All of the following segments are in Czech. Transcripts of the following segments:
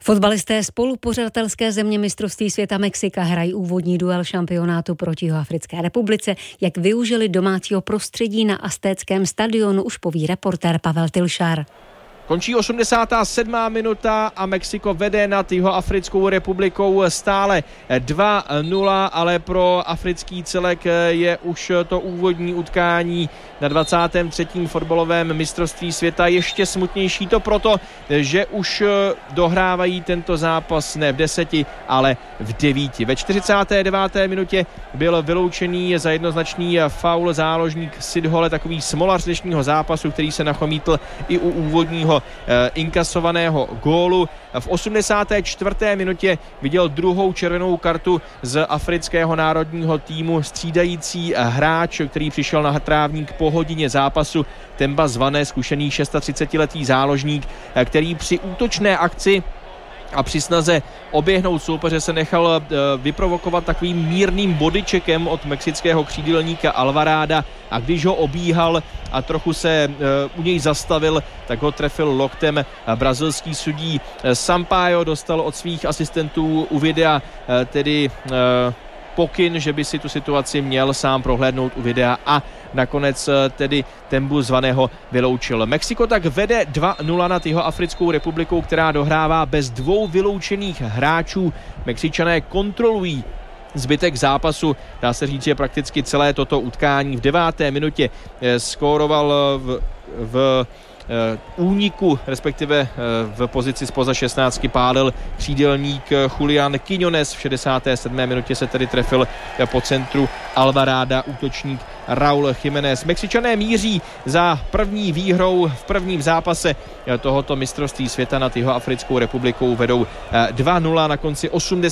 Fotbalisté spolupořadatelské země mistrovství světa Mexika hrají úvodní duel šampionátu proti Jihoafrické republice. Jak využili domácího prostředí na Aztéckém stadionu, už poví reportér Pavel Tilšar. Končí 87. minuta a Mexiko vede nad Jihoafrickou republikou stále 2-0, ale pro africký celek je už to úvodní utkání na 23. fotbalovém mistrovství světa ještě smutnější. To proto, že už dohrávají tento zápas ne v 10, ale v 9. Ve 49. minutě byl vyloučený za jednoznačný faul záložník Sidhole, takový smolař dnešního zápasu, který se nachomítl i u úvodního inkasovaného gólu. V 84. minutě viděl druhou červenou kartu z afrického národního týmu střídající hráč, který přišel na trávník po hodině zápasu, Temba Zvané, zkušený 36letý záložník, který při útočné akci a při snaze oběhnout soupeře se nechal vyprovokovat takovým mírným bodyčekem od mexického křídelníka Alvaráda a když ho obíhal a trochu se u něj zastavil, tak ho trefil loktem brazilský sudí Sampaio. Dostal od svých asistentů u videa tedy pokyn, že by si tu situaci měl sám prohlédnout u videa a nakonec tedy Tembu Zvaného vyloučil. Mexiko tak vede 2-0 nad Jihoafrickou republikou, která dohrává bez dvou vyloučených hráčů. Mexičané kontrolují zbytek zápasu, dá se říct, že prakticky celé toto utkání. V 9. minutě skóroval v úniku, respektive v pozici spoza 16 pálil křídelník Julián Quiñones. V 67. minutě se tedy trefil po centru Alvaráda útočník Raúl Jiménez. Mexičané míří za první výhrou v prvním zápase tohoto mistrovství světa nad Jihoafrickou republikou. Vedou 2-0 na konci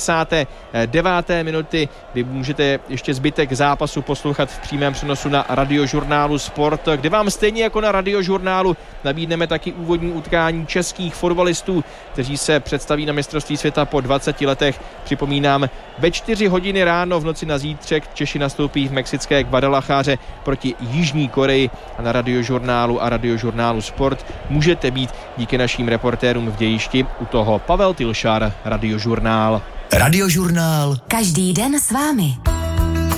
89. minuty, kdy můžete ještě zbytek zápasu poslouchat v přímém přenosu na Radiožurnálu Sport, kde vám stejně jako na Radiožurnálu nabídneme taky úvodní utkání českých fotbalistů, kteří se představí na mistrovství světa po 20 letech. Připomínám, ve 4 hodiny ráno v noci na zítřek Češi nastoupí v mexické Guadalajáře proti Jižní Koreji a na Radiožurnálu a Radiožurnálu Sport můžete být díky našim reportérům v dějišti. U toho Pavel Tilšar, Radiožurnál. Radiožurnál. Každý den s vámi.